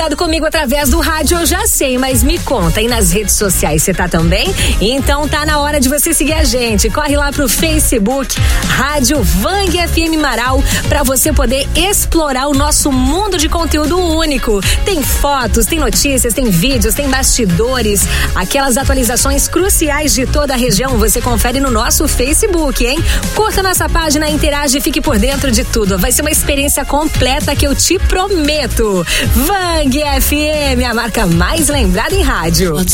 ligado comigo através do rádio, eu já sei, mas me conta, e nas redes sociais você tá também? Então tá na hora de você seguir a gente. Corre lá pro Facebook, Rádio Vang FM Marau, pra você poder explorar o nosso mundo de conteúdo único. Tem fotos, tem notícias, tem vídeos, tem bastidores, aquelas atualizações cruciais de toda a região, você confere no nosso Facebook, hein? Curta nossa página, interage e fique por dentro de tudo. Vai ser uma experiência completa que eu te prometo. Vang FM, a marca mais lembrada em rádio.